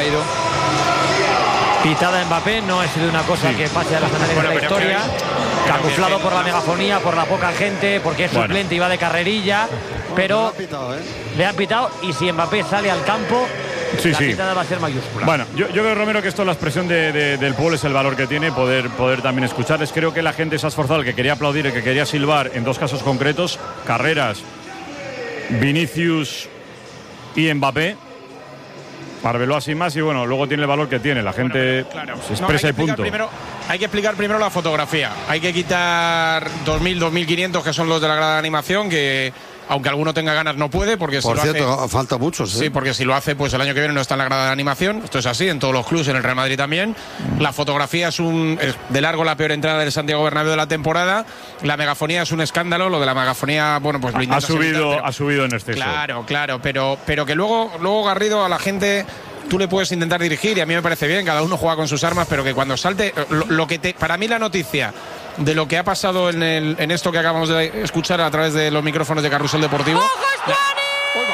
ha ido. Pitada Mbappé, no ha sido una cosa que pase a las anales de la historia. Camuflado por la megafonía, por la poca gente, porque es suplente y va de carrerilla. Pero le han pitado, y si Mbappé sale al campo, la pitada va a ser mayúscula. Bueno, yo creo, Romero, que esto, la expresión del pueblo es el valor que tiene, poder también escucharles. Creo que la gente se ha esforzado, el que quería aplaudir, el que quería silbar, en dos casos concretos, Carreras, Vinicius y Mbappé. Arbeloa sin más, y bueno, luego tiene el valor que tiene. La gente se expresa y punto. Hay que explicar primero la fotografía. Hay que quitar 2.000, 2.500, que son los de la grada de animación, que aunque alguno tenga ganas no puede, porque por cierto, falta muchos. Sí, porque si lo hace, pues el año que viene no está en la grada de animación. Esto es así en todos los clubes, en el Real Madrid también. La fotografía es de largo la peor entrada del Santiago Bernabéu de la temporada. La megafonía es un escándalo. Lo de la megafonía, bueno, pues ha subido en exceso. Claro, pero que luego Garrido, a la gente tú le puedes intentar dirigir, y a mí me parece bien, cada uno juega con sus armas, pero que cuando salte, para mí la noticia de lo que ha pasado en esto que acabamos de escuchar a través de los micrófonos de Carrusel Deportivo. ¡Ojo, Stuani!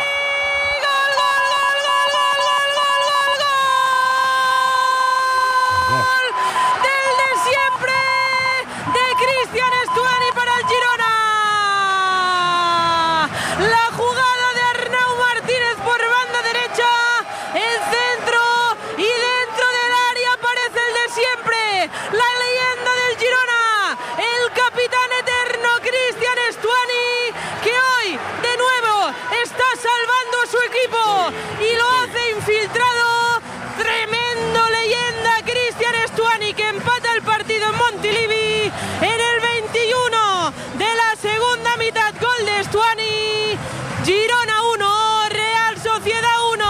Y lo hace infiltrado. Tremendo leyenda Cristian Stuani, que empata el partido en Montilivi en el 21 de la segunda mitad. Gol de Stuani. Girona 1, Real Sociedad 1.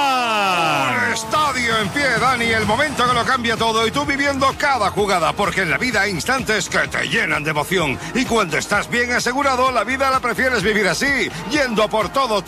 ¡Juan! Estadio en pie, Dani, el momento que lo cambia todo, y tú viviendo cada jugada, porque en la vida hay instantes que te llenan de emoción, y cuando estás bien asegurado, la vida la prefieres vivir así, yendo por todo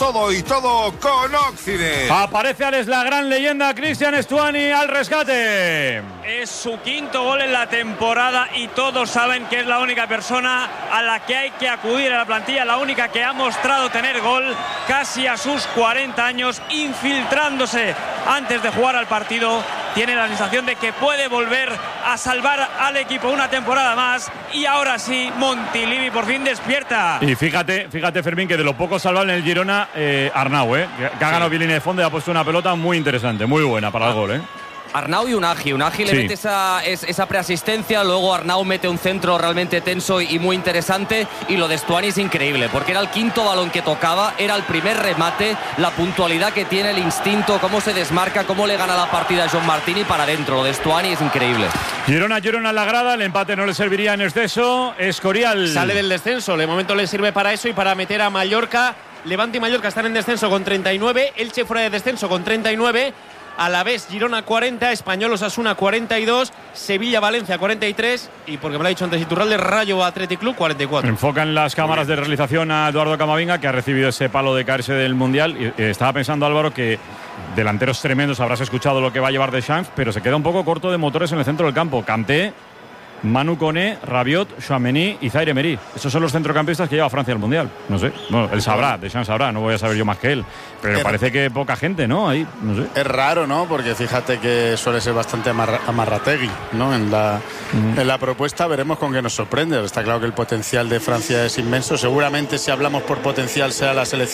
con Occident. Aparece la gran leyenda Cristian Stuani al rescate. Es su quinto gol en la temporada y todos saben que es la única persona a la que hay que acudir a la plantilla, la única que ha mostrado tener gol casi a sus 40 años, infiltrándose antes de jugar al partido. Tiene la sensación de que puede volver a salvar al equipo una temporada más, y ahora sí, Montilivi por fin despierta. Y fíjate, Fermín, que de lo poco salvable en el Girona, Arnau, que ha ganado bien línea de fondo y ha puesto una pelota muy interesante, muy buena para el gol, Arnau y Unagi le mete esa preasistencia, luego Arnau mete un centro realmente tenso y muy interesante, y lo de Stuani es increíble, porque era el quinto balón que tocaba, era el primer remate, la puntualidad que tiene, el instinto, cómo se desmarca, cómo le gana la partida a John Martini para adentro. Lo de Stuani es increíble. Girona en la grada, el empate no le serviría en exceso. Escorial sale del descenso, de momento le sirve para eso y para meter a Mallorca. Levante y Mallorca están en descenso con 39, Elche fuera de descenso con 39, Alavés, Girona 40, Español Osasuna 42, Sevilla Valencia 43, y porque me lo ha dicho antes Iturralde, Rayo Athletic Club 44. Enfocan las cámaras de realización a Eduardo Camavinga, que ha recibido ese palo de caerse del Mundial, y estaba pensando, Álvaro, que delanteros tremendos, habrás escuchado lo que va a llevar Deschamps, pero se queda un poco corto de motores en el centro del campo. Kanté, Manu Koné, Rabiot, Tchouaméni y Zaire Emery. Esos son los centrocampistas que lleva Francia al Mundial. No sé, bueno, él sabrá, Deschamps sabrá, no voy a saber yo más que él. Pero parece que poca gente, ¿no? Ahí, no sé. Es raro, ¿no? Porque fíjate que suele ser bastante amarrategui, ¿no? En la propuesta veremos con qué nos sorprende. Está claro que el potencial de Francia es inmenso. Seguramente, si hablamos por potencial, sea la selección